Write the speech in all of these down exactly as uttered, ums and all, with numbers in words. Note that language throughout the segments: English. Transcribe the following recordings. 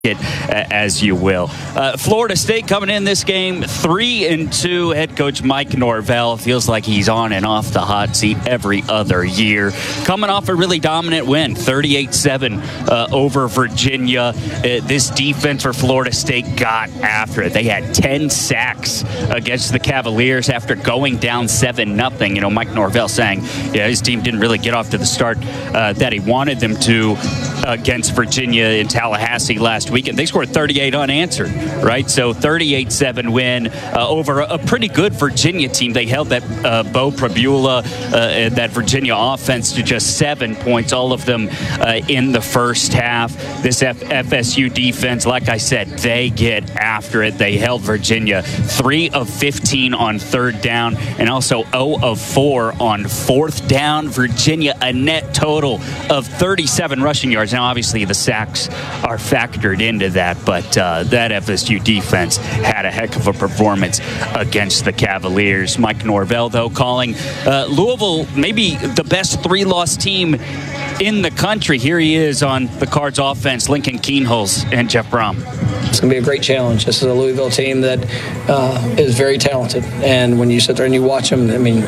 it as you will. Uh, Florida State coming in this game three and two. Head coach Mike Norvell feels like he's on and off the hot seat every other year. Coming off a really dominant win, thirty-eight seven uh, over Virginia. Uh, this defense for Florida State got after it. They had ten sacks against the Cavaliers after going down seven nothing. You know, Mike Norvell saying, yeah, his team didn't really get off to the start uh, that he wanted them to against Virginia in Tallahassee last weekend. They scored thirty-eight unanswered, right? So thirty-eight seven win uh, over a, a pretty good Virginia team. They held that uh, Bo Prabula, uh, that Virginia offense to just seven points, all of them uh, in the first half. This F- FSU defense, like I said, they get after it. They held Virginia three of fifteen on third down and also zero of four on fourth down. Virginia, a net total of thirty-seven rushing yards. Now, obviously, the sacks are factored into that, but uh, that F S U defense had a heck of a performance against the Cavaliers. Mike Norvell, though, calling uh, Louisville maybe the best three-loss team in the country. Here he is on the Cards offense, Lincoln Kienholz and Jeff Brom. It's going to be a great challenge. This is a Louisville team that uh, is very talented, and when you sit there and you watch them, I mean,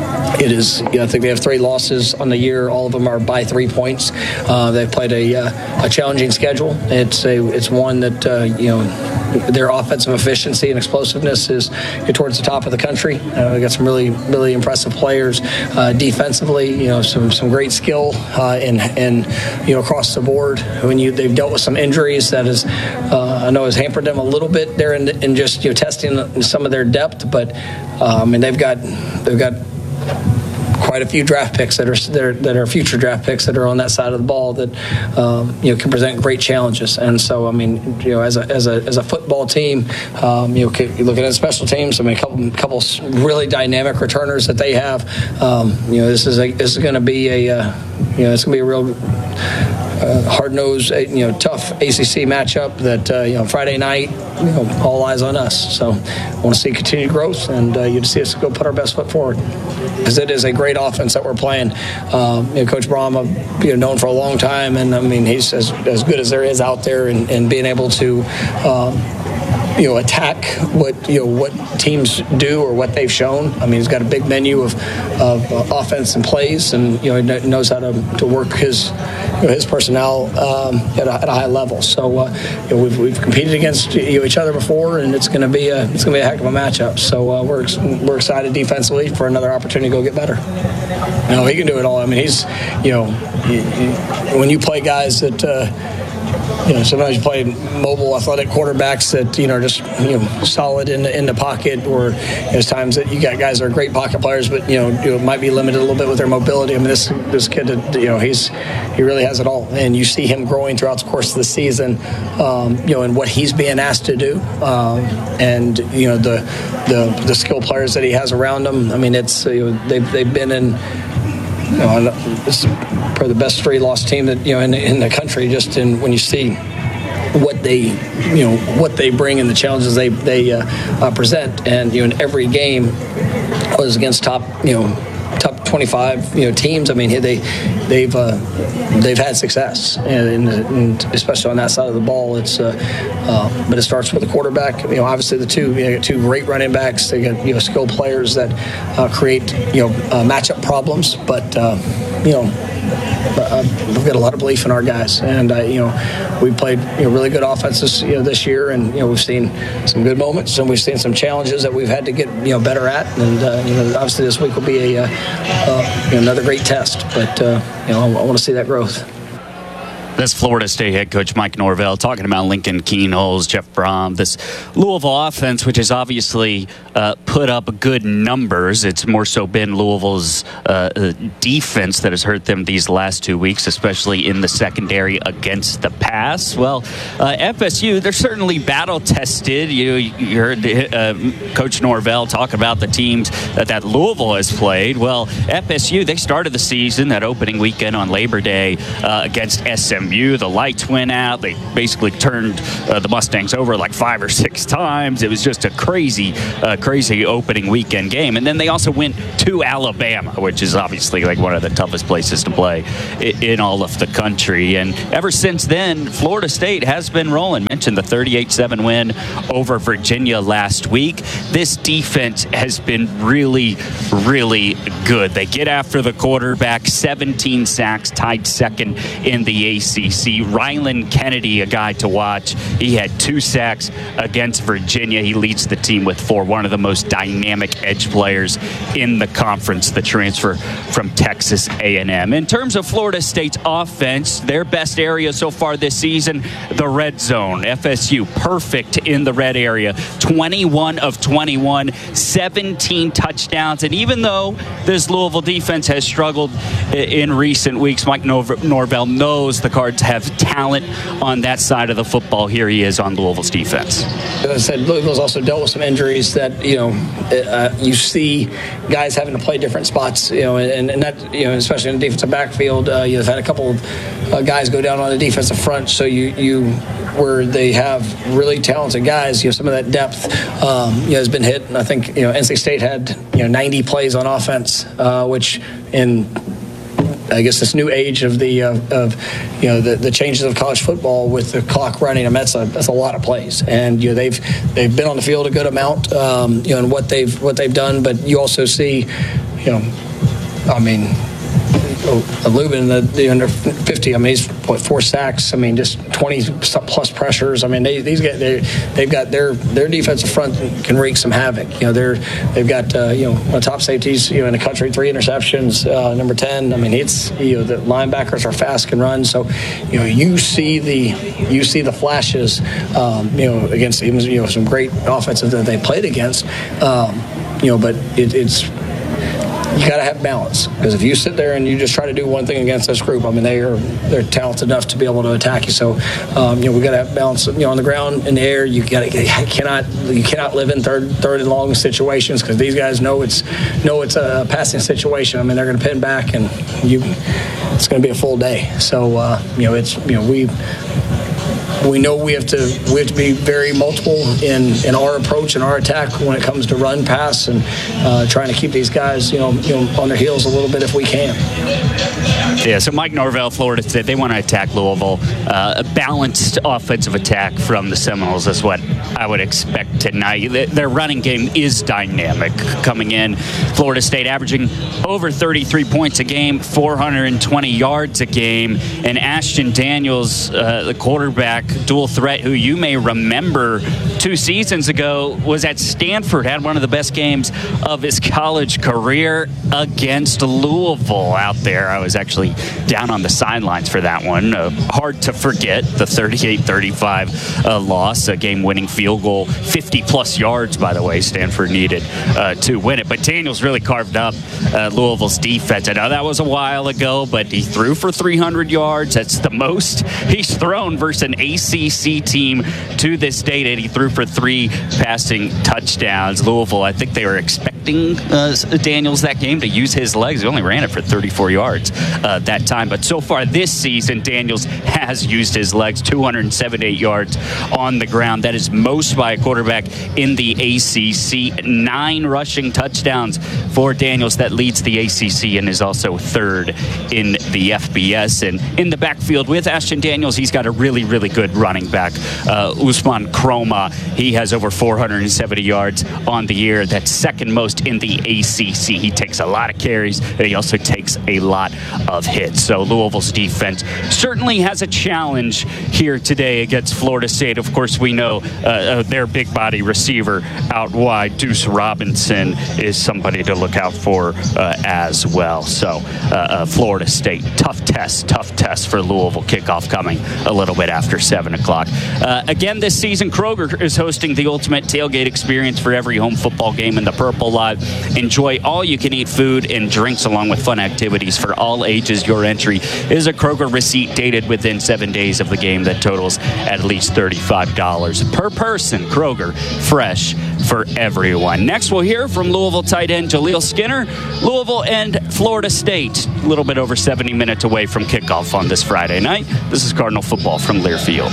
it is, you know, I think they have three losses on the year. All of them are by three points. Uh, they've played a, uh, a challenging schedule. It's a it's one that, uh, you know, their offensive efficiency and explosiveness is towards the top of the country. Uh, we got some really, really impressive players uh, defensively. You know, some some great skill uh, and and you know across the board. When you they've dealt with some injuries that is, uh, I know has hampered them a little bit there in, in just you know testing some of their depth. But uh, I mean they've got they've got. quite a few draft picks that are that are, that are future draft picks that are on that side of the ball that um, you know can present great challenges. And so, I mean, you know, as a as a as a football team, um, you know, you look at special teams. I mean, a couple couple really dynamic returners that they have. Um, you know, this is a this is going to be a uh, you know it's going to be a real. Uh, hard-nosed, you know, tough A C C matchup that, uh, you know, Friday night, you know, all eyes on us. So I want to see continued growth, and uh, you to see us go put our best foot forward. Because it is a great offense that we're playing. Um, you know, Coach Brom, you know, known for a long time, and, I mean, he's as, as good as there is out there, and, and being able to, um, you know, attack what you know what teams do or what they've shown. I mean, he's got a big menu of, of uh, offense and plays, and you know, he knows how to, to work his you know, his personnel um, at, a, at a high level. So uh, you know, we've we've competed against you know, each other before, and it's going to be a it's going to be a heck of a matchup. So uh, we're we're excited defensively for another opportunity to go get better. You know, he can do it all. I mean, he's you know he, he, when you play guys that. Uh, You know, sometimes you play mobile, athletic quarterbacks that you know are just you know solid in the in the pocket, or there's times that you got guys that are great pocket players, but you know, you know might be limited a little bit with their mobility. I mean, this this kid, you know, he's he really has it all, and you see him growing throughout the course of the season. Um, you know, and what he's being asked to do, um, and you know the the the skill players that he has around him. I mean, it's you know, they've they've been in. You know, this is probably the best three-loss team that you know in, in the country. Just in when you see what they, you know, what they bring and the challenges they they uh, uh, present, and you know, in every game was against top, you know, top twenty-five, you know, teams. I mean, they they've uh, they've had success, and, and especially on that side of the ball. It's uh, uh, but it starts with the quarterback. You know, obviously the two you know, two great running backs. They got you know skilled players that uh, create you know uh, matchup problems, but uh, you know. Uh, we've got a lot of belief in our guys, and uh, you know we played you know really good offenses you know this year, and you know we've seen some good moments, and we've seen some challenges that we've had to get you know better at, and uh, you know obviously this week will be a uh, uh, you know, another great test, but uh, you know I, I want to see that growth. That's Florida State head coach Mike Norvell talking about Lincoln Kienholz, Jeff Brom, this Louisville offense, which has obviously uh, put up good numbers. It's more so been Louisville's uh, defense that has hurt them these last two weeks, especially in the secondary against the pass. Well, uh, F S U, they're certainly battle-tested. You, you heard uh, Coach Norvell talk about the teams that, that Louisville has played. Well, F S U, they started the season, that opening weekend on Labor Day uh, against S M M U. The lights went out. They basically turned uh, the Mustangs over like five or six times. It was just a crazy, uh, crazy opening weekend game. And then they also went to Alabama, which is obviously like one of the toughest places to play in all of the country. And ever since then, Florida State has been rolling. Mentioned the thirty-eight seven win over Virginia last week. This defense has been really, really good. They get after the quarterback, seventeen sacks, tied second in the A C C. Rylan Kennedy, a guy to watch. He had two sacks against Virginia. He leads the team with four. One of the most dynamic edge players in the conference, the transfer from Texas A and M. In terms of Florida State's offense, their best area so far this season, the red zone. F S U perfect in the red area. twenty-one of twenty-one, seventeen touchdowns. And even though this Louisville defense has struggled in recent weeks, Mike Norvell knows the Cards have talent on that side of the football. Here he is on Louisville's defense. As I said, Louisville's also dealt with some injuries that, you know, uh, you see guys having to play different spots, you know, and, and that, you know, especially in the defensive backfield, uh, you've had a couple of uh, guys go down on the defensive front, so you, you where they have really talented guys, you know, some of that depth, um, you know, has been hit. And I think, you know, N C State had, you know, ninety plays on offense, uh, which in I guess this new age of the uh, of you know the, the changes of college football with the clock running, I mean, that's a that's a lot of plays, and you know they've they've been on the field a good amount, um, you know, and what they've what they've done. But you also see, you know, I mean, Lubin, the, the under fifty, I mean, he's what, four sacks. I mean, just twenty plus pressures. I mean, they, these guys, they they've got their their defensive front can wreak some havoc. You know, they're they've got uh, you know one of the top safeties, you know, in the country, three interceptions. Uh, number ten. I mean, it's, you know, the linebackers are fast, can run. So, you know, you see the you see the flashes. Um, you know, against even, you know, some great offenses that they played against. Um, you know, but it, it's. You got to have balance, because if you sit there and you just try to do one thing against this group, I mean, they are they're talented enough to be able to attack you. So, um, you know, we got to have balance. You know, on the ground, in the air, you got to cannot you cannot live in third third and long situations, because these guys know it's know it's a passing situation. I mean, they're going to pin back, and you it's going to be a full day. So, uh, you know, it's you know we. We know we have to we have to be very multiple in, in our approach and our attack when it comes to run, pass, and uh, trying to keep these guys, you know, you know, on their heels a little bit if we can. Yeah, so Mike Norvell, Florida State, they want to attack Louisville. Uh, a balanced offensive attack from the Seminoles is what I would expect tonight. Their running game is dynamic coming in. Florida State averaging over thirty-three points a game, four hundred twenty yards a game, and Ashton Daniels, uh, the quarterback, dual threat, who you may remember two seasons ago was at Stanford, had one of the best games of his college career against Louisville out there. I was actually down on the sidelines for that one. Uh, hard to forget the thirty-eight thirty-five uh, loss, a game-winning field goal, fifty plus yards, by the way, Stanford needed uh, to win it. But Daniels really carved up uh, Louisville's defense. I know that was a while ago, but he threw for three hundred yards. That's the most he's thrown versus an A C C team to this date, and he threw for three passing touchdowns. Louisville, I think they were expecting uh, Daniels that game to use his legs. He only ran it for thirty-four yards uh, that time, but so far this season, Daniels has used his legs, two hundred seventy-eight yards on the ground. That is most by a quarterback in the A C C. Nine rushing touchdowns for Daniels. That leads the A C C and is also third in the F B S. And in the backfield with Ashton Daniels, he's got a really, really good running back. Uh, Usman Kroma, he has over four hundred seventy yards on the year. That's second most in the A C C. He takes a lot of carries, and he also takes a lot of hits. So Louisville's defense certainly has a challenge here today against Florida State. Of course, we know uh, uh, their big body receiver out wide, Deuce Robinson, is somebody to look out for uh, as well. So uh, uh, Florida State, tough test, tough test for Louisville. Kickoff coming a little bit after seven o'clock. Uh, again, this season, Kroger is hosting the ultimate tailgate experience for every home football game in the Purple Lot. Enjoy all-you-can-eat food and drinks along with fun activities for all ages. Your entry is a Kroger receipt dated within seven days of the game that totals at least thirty-five dollars per person. Kroger, fresh for everyone. Next, we'll hear from Louisville tight end Jaleel Skinner. Louisville and Florida State. a little bit over seventy minutes away from kickoff on this Friday night. This is Cardinal football from Learfield.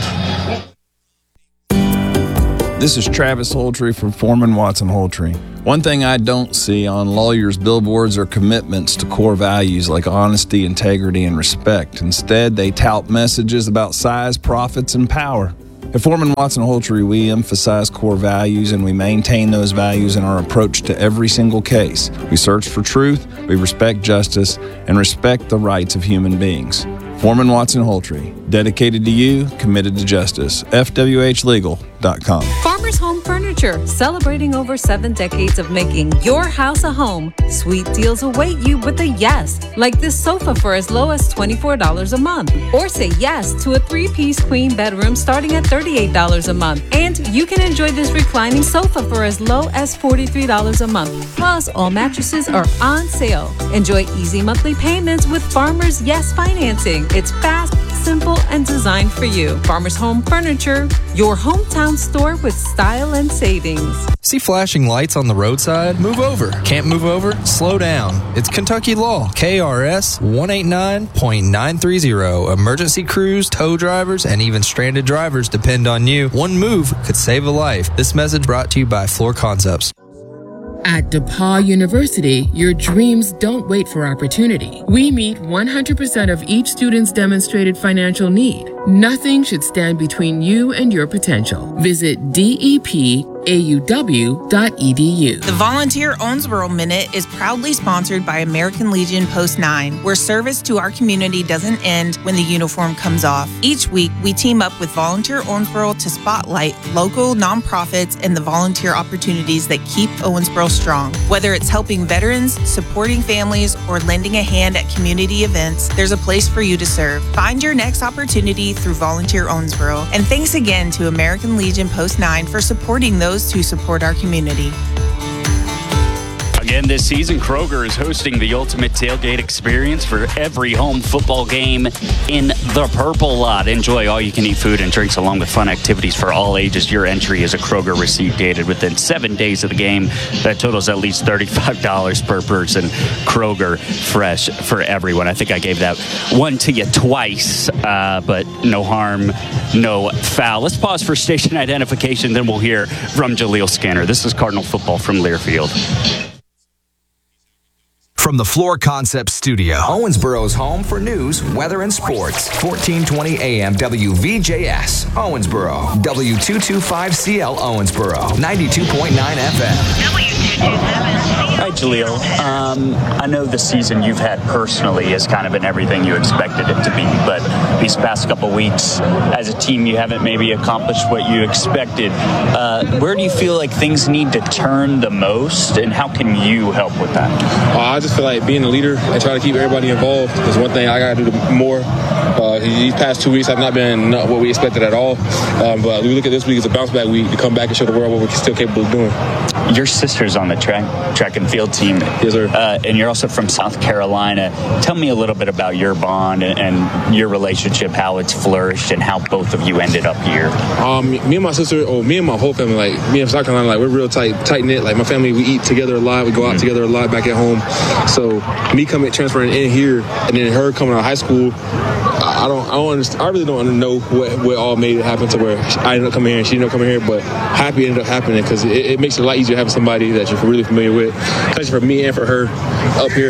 This is Travis Holtree from Foreman Watson Holtree. One thing I don't see on lawyers' billboards are commitments to core values like honesty, integrity, and respect. Instead, they tout messages about size, profits, and power. At Foreman Watson Holtree, we emphasize core values and we maintain those values in our approach to every single case. We search for truth, we respect justice, and respect the rights of human beings. Foreman Watson Holtree, dedicated to you, committed to justice. F W H legal dot com. Farmers Home Furniture, celebrating over seven decades of making your house a home. Sweet deals await you with a yes, like this sofa for as low as twenty-four dollars a month. Or say yes to a three-piece queen bedroom starting at thirty-eight dollars a month. And you can enjoy this reclining sofa for as low as forty-three dollars a month. Plus, all mattresses are on sale. Enjoy easy monthly payments with Farmers Yes Financing. It's fast, simple, and designed for you. Farmers Home Furniture, your hometown store with style and savings. See flashing lights on the roadside? Move over. Can't move over? Slow down. It's Kentucky law. K R S one eighty-nine point nine three zero. Emergency crews, tow drivers, and even stranded drivers depend on you. One move could save a life. This message brought to you by Floor Concepts. At DePaul University, your dreams don't wait for opportunity. We meet one hundred percent of each student's demonstrated financial need. Nothing should stand between you and your potential. Visit D E P A U W dot E D U. The Volunteer Owensboro Minute is proudly sponsored by American Legion Post nine, where service to our community doesn't end when the uniform comes off. Each week, we team up with Volunteer Owensboro to spotlight local nonprofits and the volunteer opportunities that keep Owensboro strong. Whether it's helping veterans, supporting families, or lending a hand at community events, there's a place for you to serve. Find your next opportunity through Volunteer Owensboro. And thanks again to American Legion Post nine for supporting those who support our community. Again, this season, Kroger is hosting the ultimate tailgate experience for every home football game in the Purple Lot. Enjoy all-you-can-eat food and drinks along with fun activities for all ages. Your entry is a Kroger receipt dated within seven days of the game. That totals at least thirty-five dollars per person. Kroger, fresh for everyone. I think I gave that one to you twice, uh, but no harm, no foul. Let's pause for station identification, then we'll hear from Jaleel Skinner. This is Cardinal football from Learfield. From the Floor Concepts studio, Owensboro's home for news, weather, and sports. fourteen twenty A M W V J S, Owensboro. W two twenty-five C L Owensboro, ninety-two point nine F M. W two twenty-seven. All right, Jaleel, um, I know the season you've had personally has kind of been everything you expected it to be, but these past couple weeks, as a team, you haven't maybe accomplished what you expected. Uh, where do you feel like things need to turn the most, and how can you help with that? Uh, I just feel like being a leader and trying to keep everybody involved is one thing I got to do more. Uh, these past two weeks have not been not what we expected at all, um, but we look at this week as a bounce back week to come back and show the world what we're still capable of doing. Your sister's on the track track and field team. Yes, sir. Uh, and you're also from South Carolina. Tell me a little bit about your bond and, and your relationship, how it's flourished, and how both of you ended up here. Um, me and my sister, or me and my whole family, like me and South Carolina, like we're real tight, tight knit. Like my family, we eat together a lot. We go out mm-hmm. together a lot back at home. So me coming transferring in here, and then her coming out of high school. I don't, I don't understand. I really don't know what, what all made it happen to where I ended up coming here and she ended up coming here. But happy it ended up happening because it, it makes it a lot easier having somebody that you're really familiar with, especially for me and for her up here.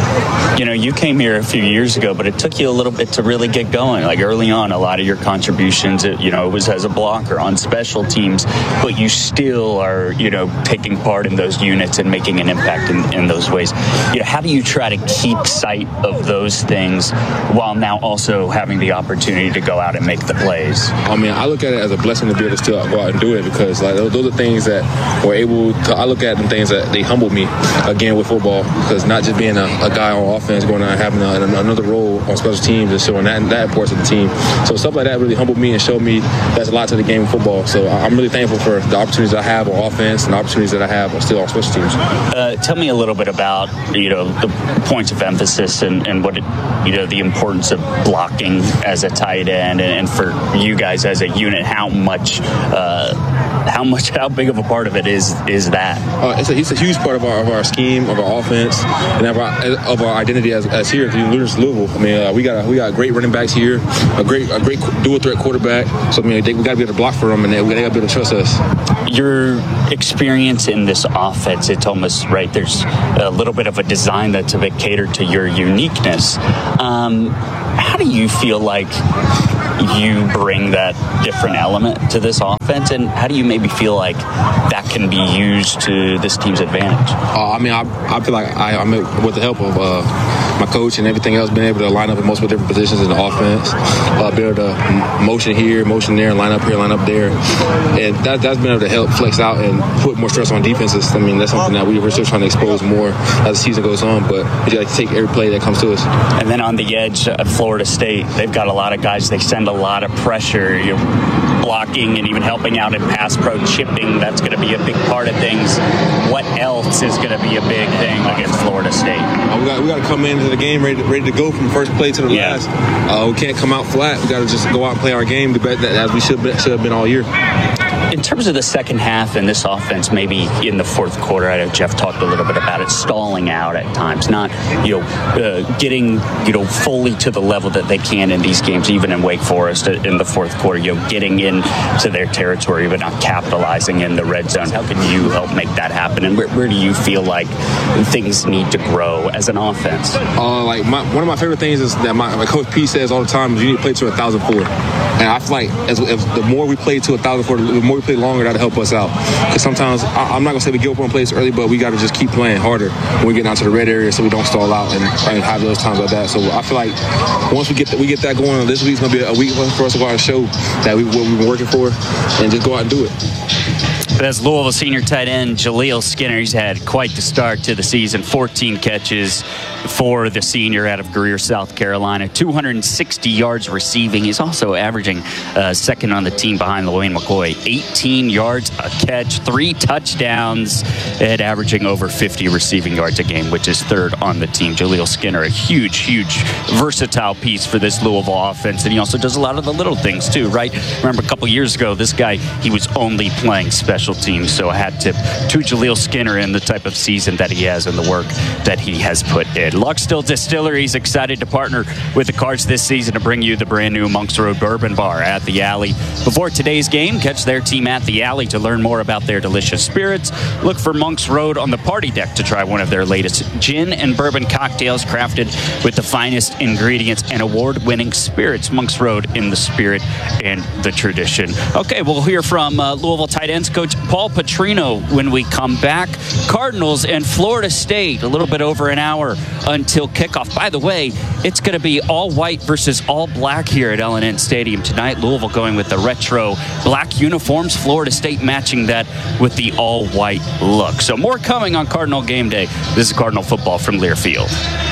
You know, you came here a few years ago, but it took you a little bit to really get going. Like early on, a lot of your contributions, it, you know, it was as a blocker on special teams, but you still are, you know, taking part in those units and making an impact in, in those ways. You know, how do you try to keep sight of those things while now also having the opportunity to go out and make the plays? I mean, I look at it as a blessing to be able to still go out and do it because like those are things that we're able to. I look at them things that they humble me again with football because not just being a, a guy on offense going out and having a, another role on special teams and showing that that importance of the team. So stuff like that really humbled me and showed me that's a lot to the game of football. So I'm really thankful for the opportunities I have on offense and the opportunities that I have still on special teams. Uh, tell me a little bit about you know the points of emphasis and, and what it, you know the importance of block blocking as a tight end, and, and for you guys as a unit, how much, uh, how much, how big of a part of it is is that? Uh, it's, a, it's a huge part of our of our scheme, of our offense, and of our, of our identity as, as here at the University of Louisville. I mean, uh, we got a, we got great running backs here, a great a great dual threat quarterback. So I mean, they, we got to be able to block for them, and they, they got to be able to trust us. Your experience in this offense, it's almost right. There's a little bit of a design that's a bit catered to your uniqueness. Um, how do you feel like you bring that different element to this offense, and how do you maybe feel like that can be used to this team's advantage? Uh, I mean, I, I feel like I, I'm with the help of uh, my coach and everything else, been able to line up in multiple different positions in the offense, uh, be able to motion here, motion there, line up here, line up there, and that, that's been able to help flex out and put more stress on defenses. I mean, that's something that we, we're still trying to expose more as the season goes on, but we got to take every play that comes to us. And then on the edge at Florida State, they've got a lot of guys. They send a lot of pressure. You're blocking and even helping out in pass pro, chipping. That's going to be a big part of things. What else is going to be a big thing against Florida State? Uh, we got we got to come into the game ready to, ready to go from first play to the yeah. last. Uh, we can't come out flat. We got to just go out and play our game the best, as we should should have been all year. In terms of the second half and this offense, maybe in the fourth quarter, I know Jeff talked a little bit about it, stalling out at times, not you know uh, getting you know fully to the level that they can in these games, even in Wake Forest in the fourth quarter, you know, getting into their territory but not capitalizing in the red zone. How can you help make that happen, and where, where do you feel like things need to grow as an offense? Uh, like my, one of my favorite things is that my, my coach P says all the time is you need to play to a thousand four, and I feel like as, as the more we play to a thousand four, the more we play longer, that'll help us out. Because sometimes I, I'm not gonna say we give up on plays early, but we got to just keep playing harder when we get down to the red area, so we don't stall out and, and have those times like that. So I feel like once we get the, we get that going, this week's gonna be a week for us to go out and show that we what we've been working for, and just go out and do it. That's Louisville senior tight end Jaleel Skinner. He's had quite the start to the season. fourteen catches for the senior out of Greer, South Carolina. two hundred sixty yards receiving. He's also averaging uh, second on the team behind Lawayne McCoy. eighteen yards a catch, three touchdowns, and averaging over fifty receiving yards a game, which is third on the team. Jaleel Skinner, a huge, huge, versatile piece for this Louisville offense. And he also does a lot of the little things, too, right? Remember, a couple years ago, this guy, he was only playing special teams, so I had to to Jaleel Skinner in the type of season that he has and the work that he has put in. Luckstill Distillery is excited to partner with the Cards this season to bring you the brand new Monks Road Bourbon Bar at the Alley. Before today's game, catch their team at the Alley to learn more about their delicious spirits. Look for Monks Road on the party deck to try one of their latest gin and bourbon cocktails crafted with the finest ingredients and award-winning spirits. Monks Road in the spirit and the tradition. Okay, we'll hear from uh, Louisville tight ends coach Paul Petrino when we come back. Cardinals and Florida State, a little bit over an hour until kickoff. By the way, it's going to be all white versus all black here at L N N Stadium tonight. Louisville going with the retro black uniforms. Florida State matching that with the all white look. So more coming on Cardinal Game Day. This is Cardinal football from Learfield.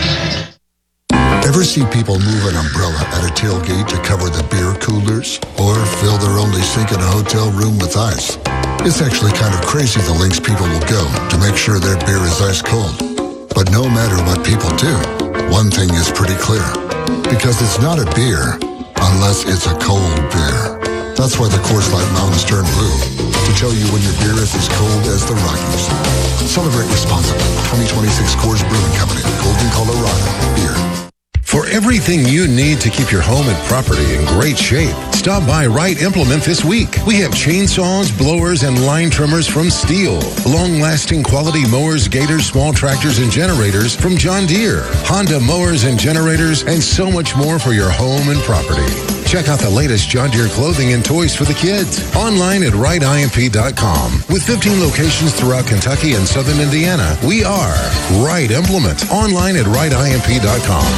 Ever see people move an umbrella at a tailgate to cover the beer coolers? Or fill their only sink in a hotel room with ice? It's actually kind of crazy the lengths people will go to make sure their beer is ice cold. But no matter what people do, one thing is pretty clear. Because it's not a beer unless it's a cold beer. That's why the Coors Light Mountains turn blue, to tell you when your beer is as cold as the Rockies. Celebrate responsibly. twenty twenty-six Coors Brewing Company, Golden, Colorado. Beer. For everything you need to keep your home and property in great shape, stop by Wright Implement this week. We have chainsaws, blowers, and line trimmers from Steel, long-lasting quality mowers, gators, small tractors, and generators from John Deere, Honda mowers and generators, and so much more for your home and property. Check out the latest John Deere clothing and toys for the kids online at Wright I M P dot com. With fifteen locations throughout Kentucky and southern Indiana, we are Wright Implement online at Wright I M P dot com.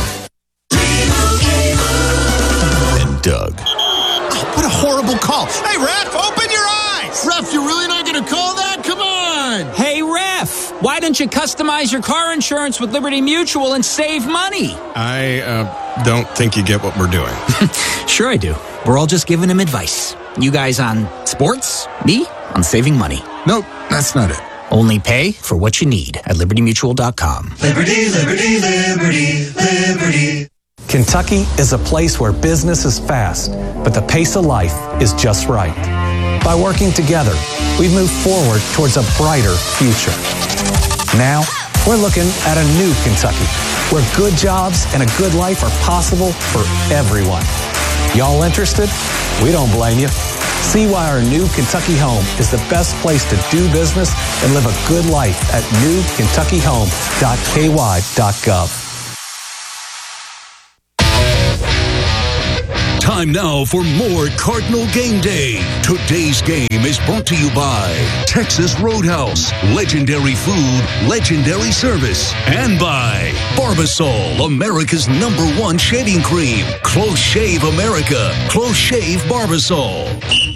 And Doug. Oh, what a horrible call. Hey, ref, open your eyes. Ref, you're really not going to call that? Come on. Hey, ref, why don't you customize your car insurance with Liberty Mutual and save money? I uh, don't think you get what we're doing. Sure I do. We're all just giving him advice. You guys on sports, me on saving money. Nope, that's not it. Only pay for what you need at liberty mutual dot com. Liberty, liberty, liberty, liberty. Kentucky is a place where business is fast, but the pace of life is just right. By working together, we've moved forward towards a brighter future. Now, we're looking at a new Kentucky, where good jobs and a good life are possible for everyone. Y'all interested? We don't blame you. See why our new Kentucky home is the best place to do business and live a good life at new kentucky home dot k y dot gov. Time now for more Cardinal Game Day. Today's game is brought to you by Texas Roadhouse, legendary food, legendary service, and by Barbasol, America's number one shaving cream. Close Shave America. Close Shave Barbasol.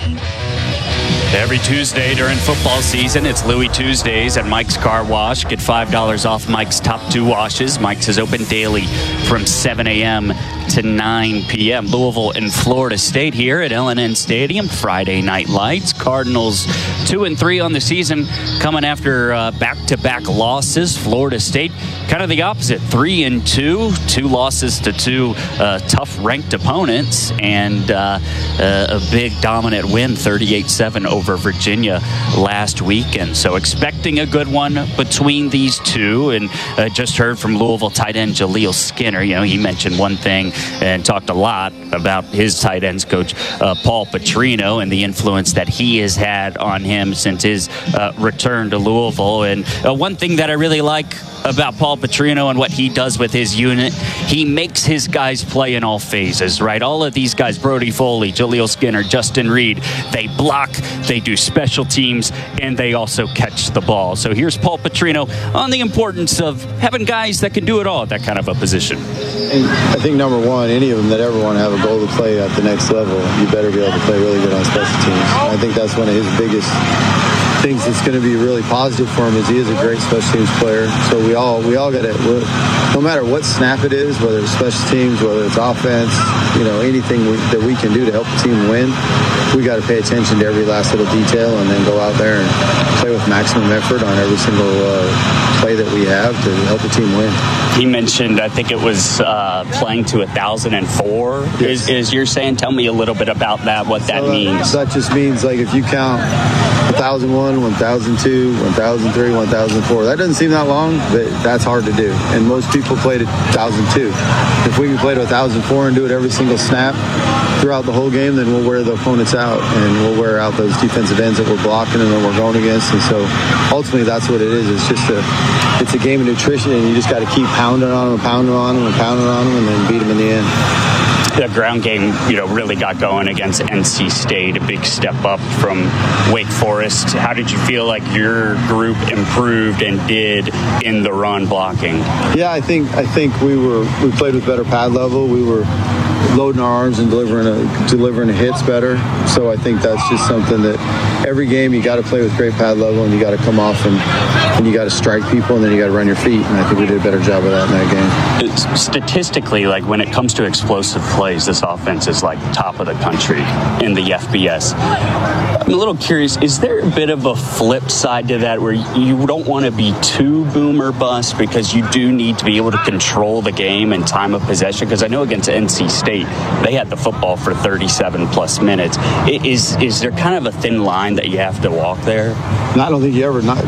Every Tuesday during football season, it's Louie Tuesdays at Mike's Car Wash. Get five dollars off Mike's top two washes. Mike's is open daily from seven a.m. to nine p.m. Louisville and Florida State here at L N N Stadium. Friday night lights. Cardinals two and three on the season, coming after uh, back-to-back losses. Florida State kind of the opposite, three and two, two losses to two uh, tough-ranked opponents, and uh, uh, a big dominant win, thirty-eight seven over Virginia last weekend. So expecting a good one between these two, and uh, just heard from Louisville tight end Jaleel Skinner. You know, he mentioned one thing and talked a lot about his tight ends coach, uh, Paul Petrino, and the influence that he has had on him since his uh, return to Louisville. And uh, one thing that I really like about Paul Petrino and what he does with his unit, he makes his guys play in all phases, right? All of these guys, Brody Foley, Jaleel Skinner, Justin Reed, they block, they do special teams, and they also catch the ball. So here's Paul Petrino on the importance of having guys that can do it all at that kind of a position. And I think number one, any of them that ever want to have a goal to play at the next level, you better be able to play really good on special teams. And I think that's one of his biggest things that's going to be really positive for him, is he is a great special teams player. So we all we all got to, no matter what snap it is, whether it's special teams, whether it's offense, you know, anything we, that we can do to help the team win, we got to pay attention to every last little detail and then go out there and play with maximum effort on every single uh, play that we have to help the team win. He mentioned, I think it was uh, playing to one thousand four, yes. is, is you're saying? Tell me a little bit about that, what that so, means. Uh, that just means, like, if you count one thousand one, one thousand two, one thousand three, one thousand four. That doesn't seem that long, but that's hard to do. And most people played at one thousand two. If we can play to one thousand four and do it every single snap throughout the whole game, then we'll wear the opponents out, and we'll wear out those defensive ends that we're blocking and that we're going against. And so ultimately that's what it is. It's just a, it's a game of nutrition, and you just got to keep pounding on them and pounding on them and pounding on them and then beat them in the end. The ground game, you know, really got going against N C State, a big step up from Wake Forest. How did you feel like your group improved and did in the run blocking? Yeah, I think I think we were we played with better pad level. We were loading our arms and delivering a, delivering a hits better. So I think that's just something that every game you got to play with great pad level, and you got to come off and, and you got to strike people, and then you got to run your feet. And I think we did a better job of that in that game. It's, statistically, like when it comes to explosive plays, this offense is like top of the country in the F B S. I'm a little curious, is there a bit of a flip side to that where you don't want to be too boom or bust because you do need to be able to control the game and time of possession? Because I know against N C State, they had the football for thirty-seven plus minutes. Is is there kind of a thin line that you have to walk there? No, I don't think you ever not.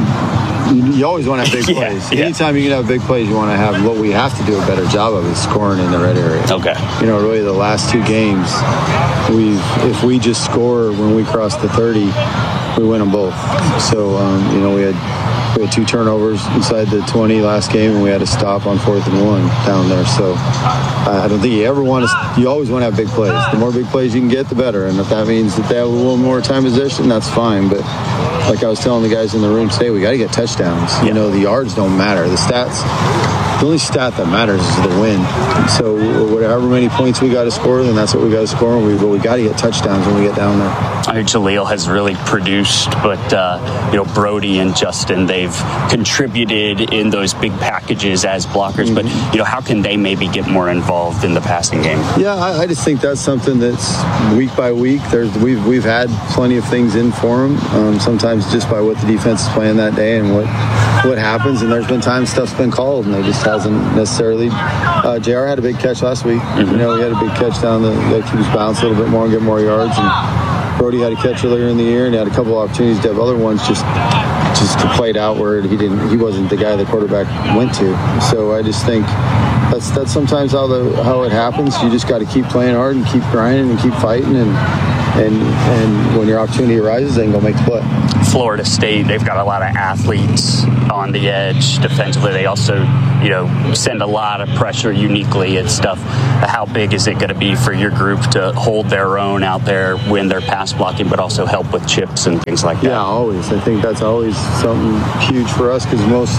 You always want to have big plays. Yeah, yeah. Anytime you can have big plays, you want to have, what we have to do a better job of is scoring in the red area. Okay. You know, really the last two games, we've if we just score when we cross the thirty, we win them both. So, um, you know, we had we had two turnovers inside the twenty last game, and we had to stop on fourth and one down there. So uh, I don't think you ever want to, you always want to have big plays. The more big plays you can get, the better. And if that means that they have a little more time possession, that's fine. But like I was telling the guys in the room today, we got to get touchdowns. Yeah. You know, the yards don't matter. The stats, the only stat that matters is the win. So whatever many points we got to score, then that's what we got to score. And we, but we got to get touchdowns when we get down there. I think Jaleel has really produced, but uh, you know, Brody and Justin, they've contributed in those big packages as blockers. Mm-hmm. But you know, how can they maybe get more involved in the passing game? Yeah, I, I just think that's something that's week by week. There's we've we've had plenty of things in for them. Um, sometimes just by what the defense is playing that day and what what happens. And there's been times stuff's been called, and they just hasn't necessarily. Uh, J R had a big catch last week. Mm-hmm. You know, he had a big catch down the that keeps bounce a little bit more and get more yards. And Brody had a catch earlier in the year, and he had a couple of opportunities to have other ones just just to play it out where he didn't. He wasn't the guy the quarterback went to. So I just think. That's that's sometimes how the how it happens. You just got to keep playing hard and keep grinding and keep fighting, and and and when your opportunity arises, then go make the play. Florida State, they've got a lot of athletes on the edge defensively. They also, you know, send a lot of pressure uniquely and stuff. How big is it going to be for your group to hold their own out there when they're pass blocking, but also help with chips and things like that? Yeah, always. I think that's always something huge for us because most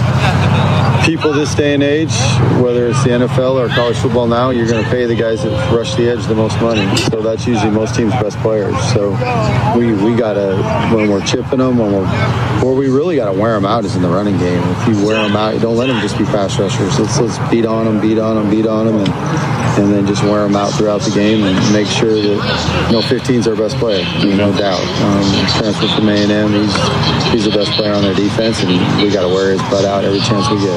people this day and age, whether it's the N F L or college football now, you're going to pay the guys that rush the edge the most money. So that's usually most teams' best players. So we we got to, when we're chipping them, when we're, where we really got to wear them out is in the running game. If you wear them out, you don't let them just be pass rushers. Let's, let's beat on them, beat on them, beat on them, and, and then just wear them out throughout the game and make sure that, you know, fifteen's our best player, no doubt. Um, transfer from A and M, he's, he's the best player on their defense, and we got to wear his butt out every chance we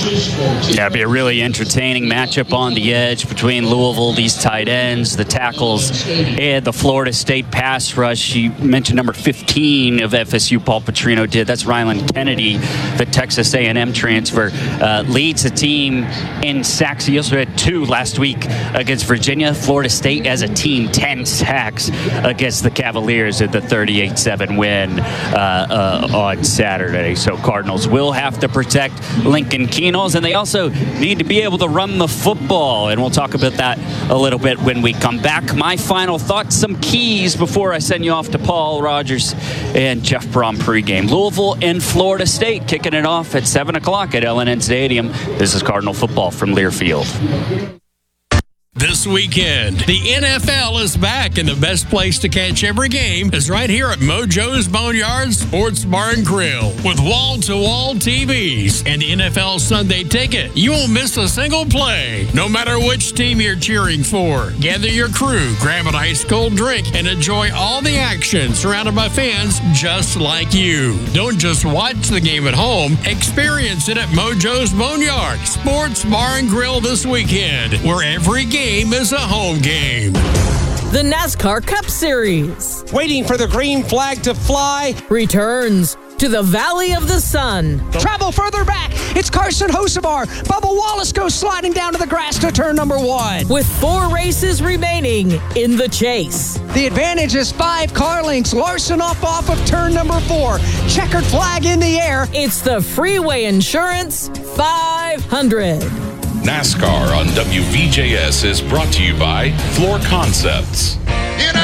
get. Yeah, it'd be a really entertaining matchup on the edge between Louisville, these tight ends, the tackles, and the Florida State pass rush. You mentioned number fifteen of F S U, Paul Petrino did. That's Ryland Kennedy, the Texas A and M transfer. Uh, leads the team in sacks. He also had two last week against Virginia. Florida State as a team, ten sacks against the Cavaliers at the thirty-eight seven win uh, uh, on Saturday. So Cardinals will have to protect Lincoln Keenals, and they also need to be able to run the football, and we'll talk about that a little bit when we come back. My final thoughts, some keys before I send you off to Paul Rogers and Jeff Brom pregame. Louisville and Florida State kicking it off at seven o'clock at L N N Stadium. This is Cardinal football from Learfield. This weekend, the N F L is back, and the best place to catch every game is right here at Mojo's Boneyard Sports Bar and Grill. With wall-to-wall T Vs and N F L Sunday Ticket, you won't miss a single play, no matter which team you're cheering for. Gather your crew, grab an ice-cold drink, and enjoy all the action surrounded by fans just like you. Don't just watch the game at home, experience it at Mojo's Boneyard Sports Bar and Grill this weekend, where every game Game is a home game. The NASCAR Cup Series, waiting for the green flag to fly, returns to the Valley of the Sun. Travel further back. It's Carson Hocevar. Bubba Wallace goes sliding down to the grass to turn number one. With four races remaining in the chase. The advantage is five car lengths. Larson off off of turn number four. Checkered flag in the air. It's the Freeway Insurance five hundred. NASCAR on W V J S is brought to you by Floor Concepts.